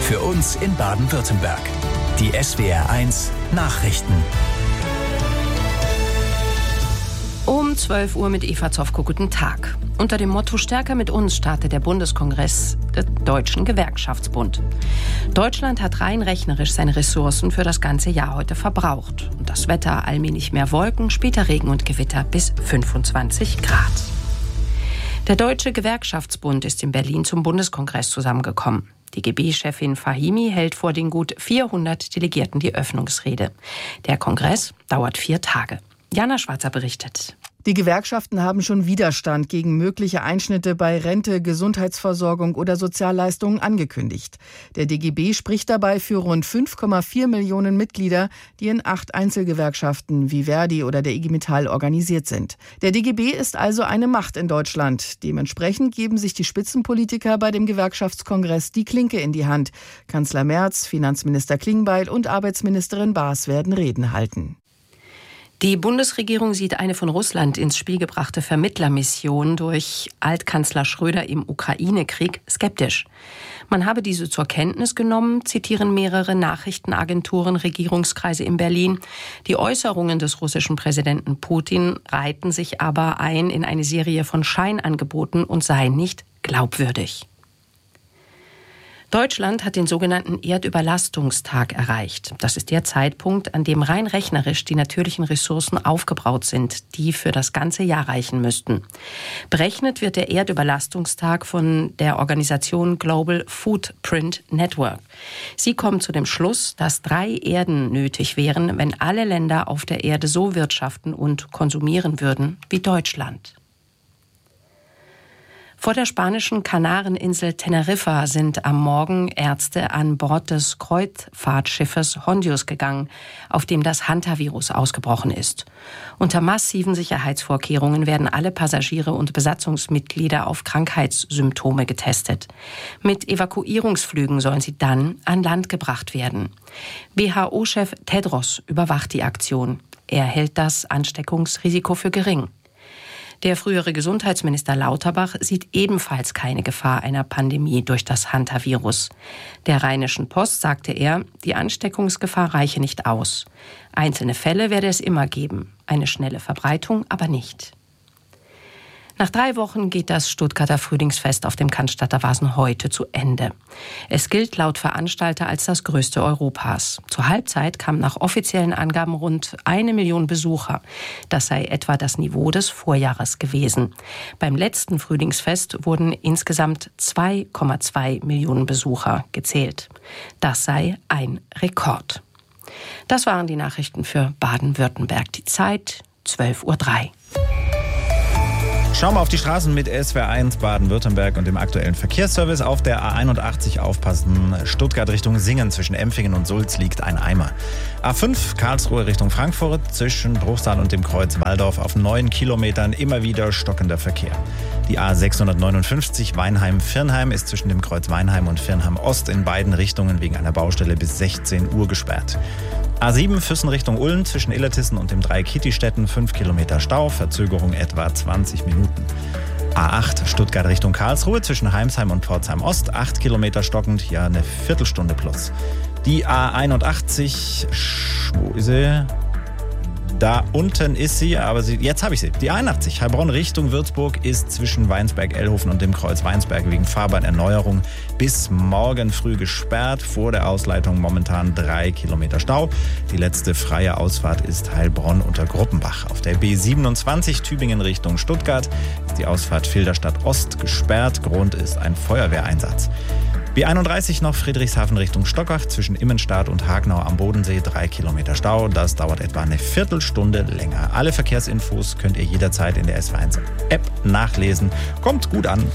Für uns in Baden-Württemberg. Die SWR1 Nachrichten. Um 12 Uhr mit Eva Zofko. Guten Tag. Unter dem Motto Stärker mit uns startet der Bundeskongress des Deutschen Gewerkschaftsbund. Deutschland hat rein rechnerisch seine Ressourcen für das ganze Jahr heute verbraucht. Und das Wetter allmählich mehr Wolken, später Regen und Gewitter bis 25 Grad. Der Deutsche Gewerkschaftsbund ist in Berlin zum Bundeskongress zusammengekommen. Die DGB-Chefin Fahimi hält vor den gut 400 Delegierten die Öffnungsrede. Der Kongress dauert 4 Tage. Jana Schwarzer berichtet. Die Gewerkschaften haben schon Widerstand gegen mögliche Einschnitte bei Rente, Gesundheitsversorgung oder Sozialleistungen angekündigt. Der DGB spricht dabei für rund 5,4 Millionen Mitglieder, die in 8 Einzelgewerkschaften wie Verdi oder der IG Metall organisiert sind. Der DGB ist also eine Macht in Deutschland. Dementsprechend geben sich die Spitzenpolitiker bei dem Gewerkschaftskongress die Klinke in die Hand. Kanzler Merz, Finanzminister Klingbeil und Arbeitsministerin Baas werden Reden halten. Die Bundesregierung sieht eine von Russland ins Spiel gebrachte Vermittlermission durch Altkanzler Schröder im Ukraine-Krieg skeptisch. Man habe diese zur Kenntnis genommen, zitieren mehrere Nachrichtenagenturen, Regierungskreise in Berlin. Die Äußerungen des russischen Präsidenten Putin reihten sich aber ein in eine Serie von Scheinangeboten und seien nicht glaubwürdig. Deutschland hat den sogenannten Erdüberlastungstag erreicht. Das ist der Zeitpunkt, an dem rein rechnerisch die natürlichen Ressourcen aufgebraucht sind, die für das ganze Jahr reichen müssten. Berechnet wird der Erdüberlastungstag von der Organisation Global Footprint Network. Sie kommt zu dem Schluss, dass 3 Erden nötig wären, wenn alle Länder auf der Erde so wirtschaften und konsumieren würden wie Deutschland. Vor der spanischen Kanareninsel Teneriffa sind am Morgen Ärzte an Bord des Kreuzfahrtschiffes Hondius gegangen, auf dem das Hantavirus ausgebrochen ist. Unter massiven Sicherheitsvorkehrungen werden alle Passagiere und Besatzungsmitglieder auf Krankheitssymptome getestet. Mit Evakuierungsflügen sollen sie dann an Land gebracht werden. WHO-Chef Tedros überwacht die Aktion. Er hält das Ansteckungsrisiko für gering. Der frühere Gesundheitsminister Lauterbach sieht ebenfalls keine Gefahr einer Pandemie durch das Hantavirus. Der Rheinischen Post sagte er, die Ansteckungsgefahr reiche nicht aus. Einzelne Fälle werde es immer geben, eine schnelle Verbreitung aber nicht. Nach 3 Wochen geht das Stuttgarter Frühlingsfest auf dem Cannstatter Wasen heute zu Ende. Es gilt laut Veranstalter als das größte Europas. Zur Halbzeit kamen nach offiziellen Angaben rund 1 Million Besucher. Das sei etwa das Niveau des Vorjahres gewesen. Beim letzten Frühlingsfest wurden insgesamt 2,2 Millionen Besucher gezählt. Das sei ein Rekord. Das waren die Nachrichten für Baden-Württemberg. Die Zeit 12:03 Uhr. Schauen wir auf die Straßen mit SWR1 Baden-Württemberg und dem aktuellen Verkehrsservice. Auf der A81 aufpassen, Stuttgart Richtung Singen. Zwischen Empfingen und Sulz liegt ein Eimer. A5 Karlsruhe Richtung Frankfurt. Zwischen Bruchsal und dem Kreuz Walldorf auf 9 Kilometern immer wieder stockender Verkehr. Die A659 Weinheim-Virnheim ist zwischen dem Kreuz Weinheim und Virnheim Ost in beiden Richtungen wegen einer Baustelle bis 16 Uhr gesperrt. A7 Füssen Richtung Ulm zwischen Illertissen und dem Dreieck-Kittistätten 5 Kilometer Stau, Verzögerung etwa 20 Minuten. A8 Stuttgart Richtung Karlsruhe zwischen Heimsheim und Pforzheim Ost 8 Kilometer stockend, ja eine Viertelstunde plus. Die A81, wo ist sie? Da unten ist sie, aber jetzt habe ich sie. Die 81 Heilbronn Richtung Würzburg ist zwischen Weinsberg-Ellhofen und dem Kreuz Weinsberg wegen Fahrbahnerneuerung bis morgen früh gesperrt. Vor der Ausleitung momentan 3 Kilometer Stau. Die letzte freie Ausfahrt ist Heilbronn unter Gruppenbach. Auf der B27 Tübingen Richtung Stuttgart ist die Ausfahrt Filderstadt Ost gesperrt. Grund ist ein Feuerwehreinsatz. B31 noch Friedrichshafen Richtung Stockach zwischen Immenstadt und Hagenau am Bodensee 3 Kilometer Stau. Das dauert etwa eine Viertelstunde länger. Alle Verkehrsinfos könnt ihr jederzeit in der SW1 App nachlesen. Kommt gut an.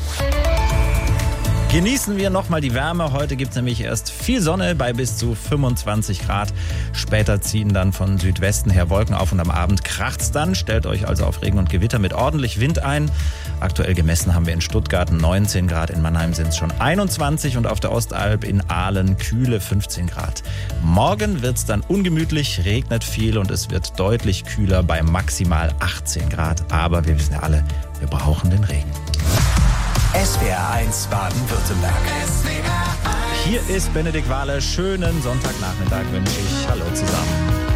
Genießen wir nochmal die Wärme. Heute gibt es nämlich erst viel Sonne bei bis zu 25 Grad. Später ziehen dann von Südwesten her Wolken auf und am Abend kracht's dann. Stellt euch also auf Regen und Gewitter mit ordentlich Wind ein. Aktuell gemessen haben wir in Stuttgart 19 Grad, in Mannheim sind es schon 21 und auf der Ostalb in Aalen kühle 15 Grad. Morgen wird es dann ungemütlich, regnet viel und es wird deutlich kühler bei maximal 18 Grad. Aber wir wissen ja alle, wir brauchen den Regen. SWR1 Baden-Württemberg. SWR1 Hier ist Benedikt Wahle. Schönen Sonntagnachmittag wünsche ich. Hallo zusammen.